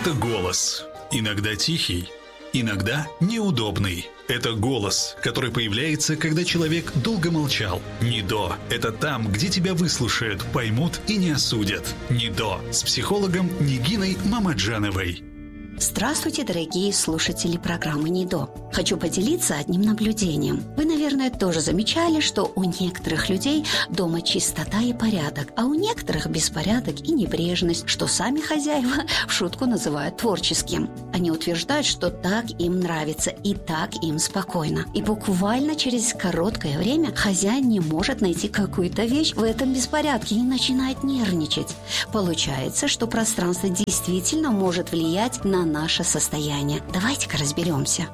Это голос. Иногда тихий, иногда неудобный. Это голос, который появляется, когда человек долго молчал. НИДО – это там, где тебя выслушают, поймут и не осудят. НИДО с психологом Нигиной Мамаджановой. Здравствуйте, дорогие слушатели программы НИДО. Хочу поделиться одним наблюдением. Вы, наверное, тоже замечали, что у некоторых людей дома чистота и порядок, а у некоторых беспорядок и небрежность, что сами хозяева в шутку называют творческим. Они утверждают, что так им нравится и так им спокойно. И буквально через короткое время хозяин не может найти какую-то вещь в этом беспорядке и начинает нервничать. Получается, что пространство действительно может влиять на наше состояние. Давайте-ка разберемся.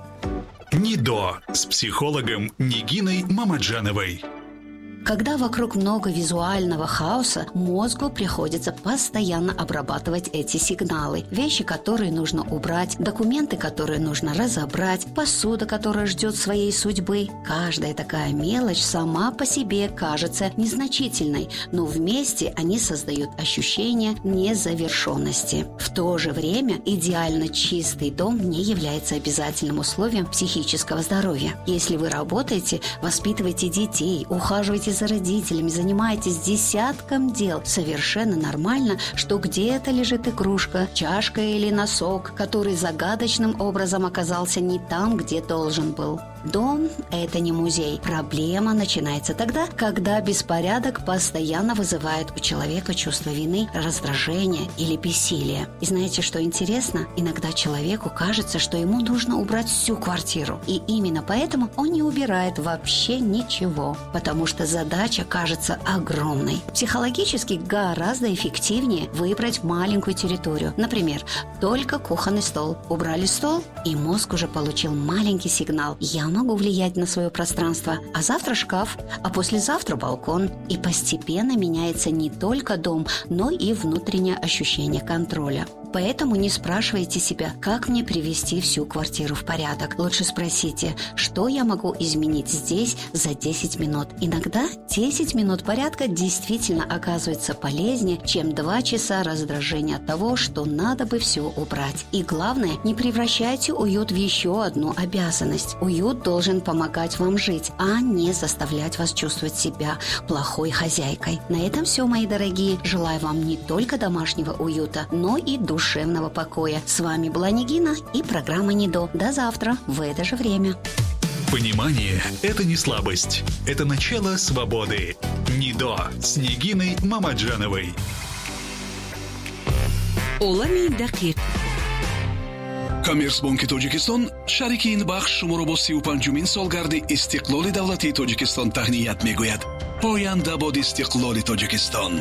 НИДО с психологом Нигиной Мамаджановой. Когда вокруг много визуального хаоса, мозгу приходится постоянно обрабатывать эти сигналы. Вещи, которые нужно убрать, документы, которые нужно разобрать, посуда, которая ждет своей судьбы. Каждая такая мелочь сама по себе кажется незначительной, но вместе они создают ощущение незавершенности. В то же время идеально чистый дом не является обязательным условием психического здоровья. Если вы работаете, воспитываете детей, ухаживаете за родителями, занимаетесь десятком дел, совершенно нормально, что где-то лежит игрушка, чашка или носок, который загадочным образом оказался не там, где должен был. Дом – это не музей. Проблема начинается тогда, когда беспорядок постоянно вызывает у человека чувство вины, раздражения или бессилия. И знаете, что интересно? Иногда человеку кажется, что ему нужно убрать всю квартиру. И именно поэтому он не убирает вообще ничего, потому что задача кажется огромной. Психологически гораздо эффективнее выбрать маленькую территорию. Например, только кухонный стол. Убрали стол, и мозг уже получил маленький сигнал: я могу влиять на свое пространство, а завтра шкаф, а послезавтра балкон. И постепенно меняется не только дом, но и внутреннее ощущение контроля. Поэтому не спрашивайте себя, как мне привести всю квартиру в порядок. Лучше спросите, что я могу изменить здесь за 10 минут. Иногда 10 минут порядка действительно оказывается полезнее, чем 2 часа раздражения от того, что надо бы все убрать. И главное, не превращайте уют в еще одну обязанность. Уют должен помогать вам жить, а не заставлять вас чувствовать себя плохой хозяйкой. На этом все, мои дорогие. Желаю вам не только домашнего уюта, но и душевного покоя. С вами была Нигина и программа НИДО. До завтра в это же время. Понимание – это не слабость. Это начало свободы. НИДО с Нигиной Мамаджановой. олами дақиқ. Коммерцбанки Тоҷикистон шарики ин бахш шуморо бо 35-умин солгарди истиқлоли давлатии Тоҷикистон таҳният мегӯяд. Поянда бод истиқлоли Тоҷикистон.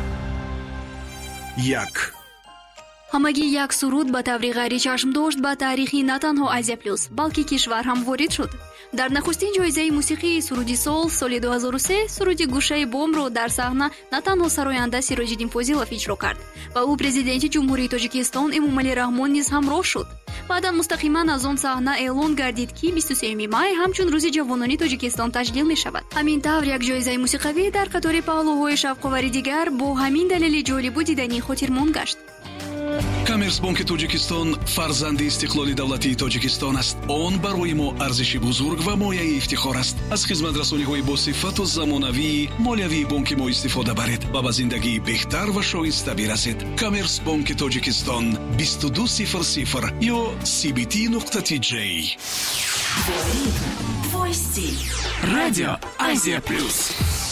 як ҳамагӣ як суруд ба таври ғайри чашмдошт ба таърихи на танҳо Азия плюс, балки кишвар ҳам ворид шуд. дар нахустин ҷоизаи мусиқии суруди сол соли 2003 суруди гӯшаи бомро дар саҳна на танҳо сароянда Сироҷиддин Фозилов иҷро кард ва ӯ президенти ҷумҳурии Тоҷикистон Эмомалӣ Раҳмон низ ҳамроҳ шуд. баъдан мустақиман аз он саҳна эълон гардид ки 23 май ҳамчун рӯзи ҷавонони Тоҷикистон таҷлил мешавад. ҳамин тавр як ҷоизаи мусиқавӣ дар қатори паҳлӯҳои шавқовари дигар бо ҳамин далели ҷолибу диданӣ хотирмон гашт. Коммерцбанки Тоҷикистон фарзанди истиқлоли давлатии Тоҷикистон аст. Он барои мо арзиши бузург ва мояи ифтихор аст. аз хизматрасониҳои босифату замонавии молиявии бонки мо истифода баред ва ба зиндагии беҳтар ва шоиста бирасед. Коммерцбанки Тоҷикистон 2200 ё cbt.tj. Твой стиль. Радио Азия плюс.